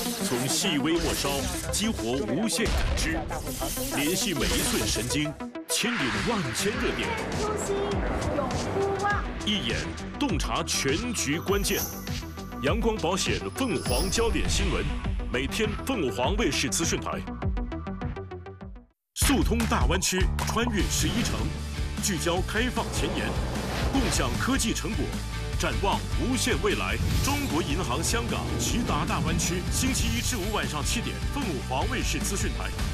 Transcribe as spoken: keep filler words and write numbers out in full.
从细微末梢激活无限感知，联系每一寸神经，牵引万千热点。 初心永不忘。 一眼洞察全局关键。阳光保险凤凰焦点新闻，每天凤凰卫视资讯台。速通大湾区，穿越十一城，聚焦开放前沿，共享科技成果。 展望无限未来，中国银行香港直达大湾区，星期一至五晚上七点，凤凰卫视资讯台。